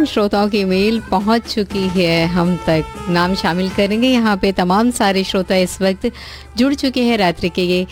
श्रोताओं की मेल पहुंच चुकी है हम तक। नाम शामिल करेंगे यहाँ पे। तमाम सारे श्रोता इस वक्त जुड़ चुके हैं। रात्रि के ये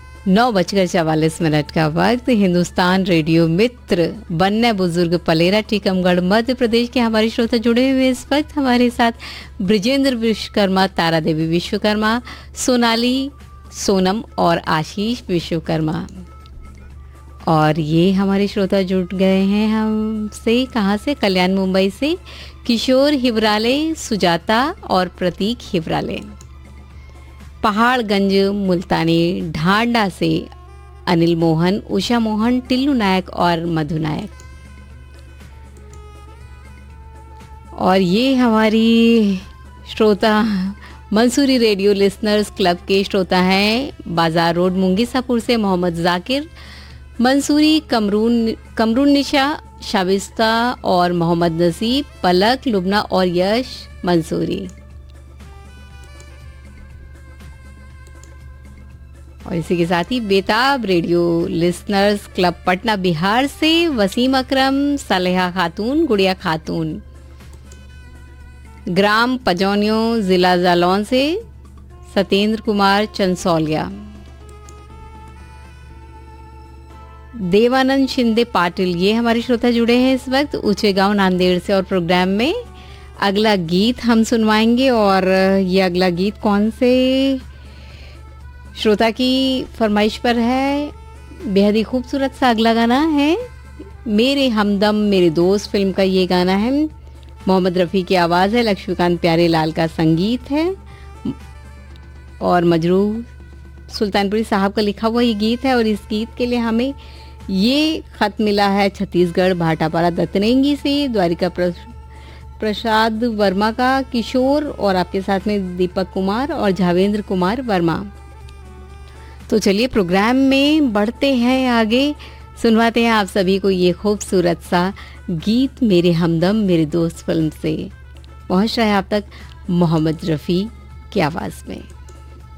9:44 का वक्त। हिंदुस्तान रेडियो मित्र बन्ने बुजुर्ग पलेरा टीकमगढ़ मध्य प्रदेश के हमारे श्रोता जुड़े हुए इस वक्त हमारे साथ। ब्रिजेंद्र विश्वकर्मा, तारा देवी विश्वकर्मा, सोनाली, सोनम और आशीष विश्वकर्मा। और ये हमारे श्रोता जुड़ गए हैं हमसे। कहाँ से? कल्याण मुंबई से किशोर हिवराले, सुजाता और प्रतीक हिवराले। पहाड़गंज मुल्तानी ढांडा से अनिल मोहन, उषा मोहन, टिल्लू नायक और मधु नायक। और ये हमारी श्रोता मंसूरी रेडियो लिसनर्स क्लब के श्रोता हैं बाजार रोड मुंगीसापुर से मोहम्मद जाकिर, मंसूरी, कमरून निशा, शाबिस्ता और मोहम्मद नसीब, पलक, लुबना और यश मंसूरी। और इसी के साथ ही बेताब radio listeners club Patna Bihar से वसीम अकरम, सालेहा खातून, गुड़िया खातून। ग्राम पजौनियों, जिला जालौन से सत्येंद्र कुमार चंसौलिया। देवानंद शिंदे पाटिल, ये हमारे श्रोता जुड़े हैं इस वक्त ऊंचे गांव नांदेड़ से। और प्रोग्राम में अगला गीत हम सुनवाएंगे। और ये अगला गीत कौन से श्रोता की फरमाइश पर है? बेहद ही खूबसूरत सा अगला गाना है। मेरे हमदम मेरे दोस्त फिल्म का ये गाना है। मोहम्मद रफ़ी की आवाज़ है, लक्ष्मीकांत प्यारेलाल का संगीत है और मजरूह सुल्तानपुरी साहब का लिखा हुआ ये गीत है। और इस गीत के लिए हमें ये खत मिला है छत्तीसगढ़ भाटापारा दतरेंगी से द्वारिका प्रसाद वर्मा का। किशोर और आपके साथ में दीपक कुमार और झावेंद्र कुमार वर्मा। तो चलिए प्रोग्राम में बढ़ते हैं आगे, सुनवाते हैं आप सभी को ये खूबसूरत सा गीत मेरे हमदम मेरे दोस्त फिल्म से। पहुंच रहा है आप तक मोहम्मद रफ़ी की आवाज़ में।